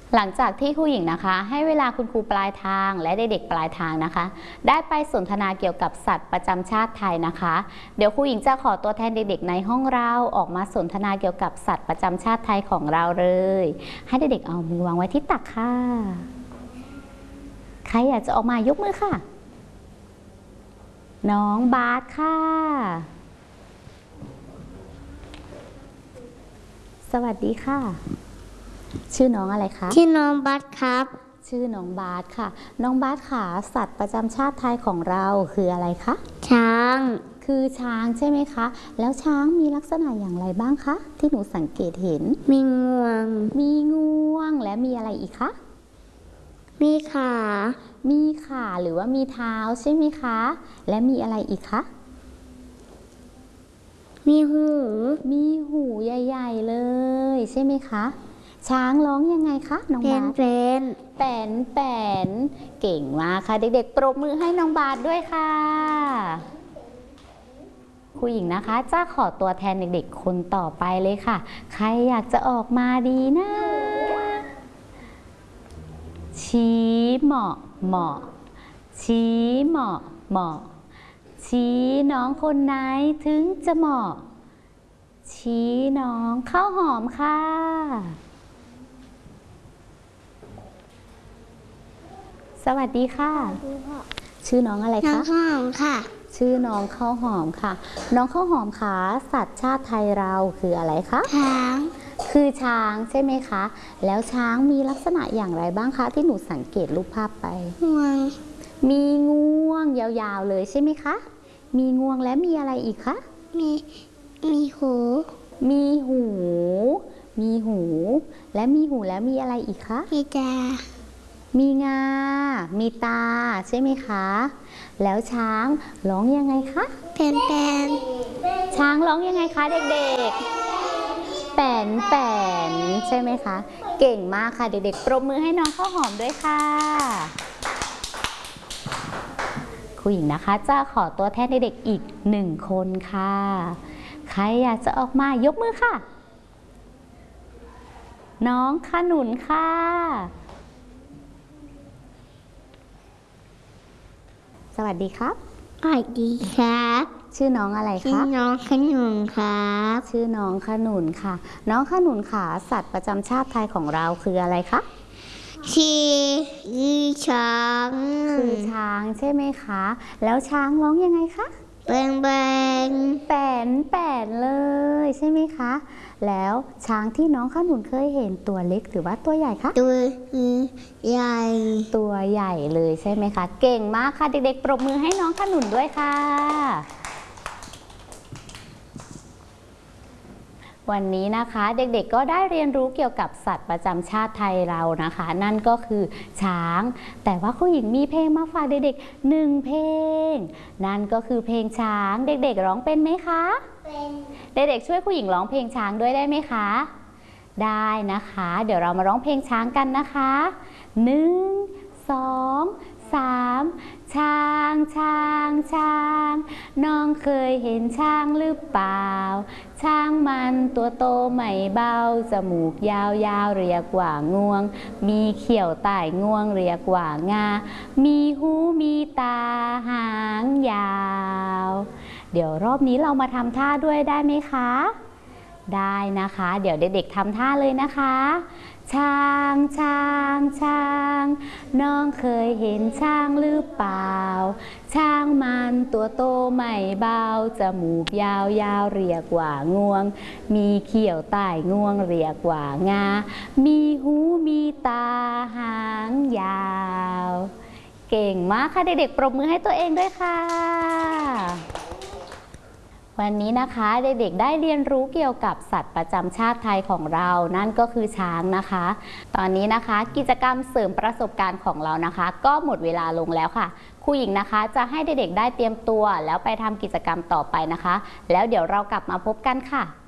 หลังจากที่ครูหญิงนะคะให้เวลาคุณครูปลายทางและเด็กๆปลายทางนะคะได้ไปสนทนาเกี่ยวกับสัตว์ประจำชาติไทยนะคะเดี๋ยวครูหญิงจะขอตัวแทนเด็กๆในห้องเราออกมาสนทนาเกี่ยวกับสัตว์ประจำชาติไทยของเราเลยให้เด็กๆเอามือวางไว้ที่ตักค่ะใครอยากจะออกมายกมือค่ะน้องบาสค่ะสวัสดีค่ะชื่อน้องอะไรคะชื่อน้องบาสครับชื่อน้องบาสค่ะน้องบาสค่ะสัตว์ประจำชาติไทยของเราคืออะไรคะช้างคือช้างใช่ไหมคะแล้วช้างมีลักษณะอย่างไรบ้างคะที่หนูสังเกตเห็นมีงวงและมีอะไรอีกคะมีขาหรือว่ามีเท้าใช่ไหมคะและมีอะไรอีกคะมีหูใหญ่ๆเลยใช่ไหมคะช้างร้องยังไงคะน้องบาสแปนเก่งมากค่ะเด็กๆปรบมือให้น้องบาสด้วยค่ะครูหญิงนะคะจะขอตัวแทนเด็กๆคนต่อไปเลยค่ะใครอยากจะออกมาดีนะชี้เหมาะชี้เหมาะชี้น้องคนไหนถึงจะเหมาะชี้น้องข้าวหอมค่ะสวัสดีค่ะชื่อน้องอะไรคะน้องข้าวหอมค่ะชื่อน้องข้าวหอมค่ะน้องข้าวหอมคะสัตว์ชาติไทยเราคืออะไรคะช้างคือช้างใช่ไหมคะแล้วช้างมีลักษณะอย่างไรบ้างคะที่หนูสังเกตรูปภาพไปมีงวงยาวๆเลยใช่ไหมคะมีงวงและมีอะไรอีกคะมีหูและมีอะไรอีกคะมีตามีงามีตาใช่ไหมคะแล้วช้างร้องยังไงคะเป็นช้างร้องยังไงคะเด็กๆแปนใช่ไหมคะเก่งมากค่ะเด็กๆปรบมือให้น้องข้าวหอมด้วยค่ะครูหญิงนะคะจะขอตัวแทนเด็กๆอีก1 คนค่ะใครอยากจะออกมายกมือค่ะน้องขนุนค่ะสวัสดีครับสวัสดีครับชื่อน้องอะไรคะชื่อน้องขนุนครับชื่อน้องขนุนค่ะน้องขนุนค่ะสัตว์ประจำชาติไทยของเราคืออะไรคะคือช้างคือช้างใช่ไหมคะแล้วช้างร้องยังไงคะแปนเลยใช่ไหมคะแล้วช้างที่น้องขนุนเคยเห็นตัวเล็กหรือว่าตัวใหญ่คะตัวใหญ่เลยใช่ไหมคะเก่งมากค่ะเด็กๆปรบมือให้น้องขนุนด้วยค่ะวันนี้นะคะเด็กๆก็ได้เรียนรู้เกี่ยวกับสัตว์ประจำชาติไทยเรานะคะนั่นก็คือช้างแต่ว่าครูหญิงมีเพลงมาฝากเด็กๆ1 เพลงนั่นก็คือเพลงช้างเด็กๆร้องเป็นไหมคะเป็นเด็กๆช่วยครูหญิงร้องเพลงช้างด้วยได้ไหมคะได้นะคะเดี๋ยวเรามาร้องเพลงช้างกันนะคะ1 2 3ช้างน้องเคยเห็นช้างหรือเปล่าช้างมันตัวโตไม่เบาจมูกยาวเรียกว่างวงมีเขี้ยวใต้งวงเรียกว่างามีหูมีตาหางยาวเดี๋ยวรอบนี้เรามาทำท่าด้วยได้ไหมคะได้นะคะเดี๋ยวเด็กๆทำท่าเลยนะคะช้างน้องเคยเห็นช้างหรือเปล่าช้างมันตัวโตไม่เบาจมูกยาวเรียกว่างวงมีเขี้ยวใต้งวงเรียกว่างามีหูมีตาหางยาวเก่งมากค่ะเด็กๆปรบมือให้ตัวเองด้วยค่ะวันนี้นะคะเด็กๆได้เรียนรู้เกี่ยวกับสัตว์ประจำชาติไทยของเรานั่นก็คือช้างนะคะตอนนี้นะคะกิจกรรมเสริมประสบการณ์ของเรานะคะก็หมดเวลาลงแล้วค่ะครูหญิงนะคะจะให้เด็กๆได้เตรียมตัวแล้วไปทำกิจกรรมต่อไปนะคะแล้วเดี๋ยวเรากลับมาพบกันค่ะ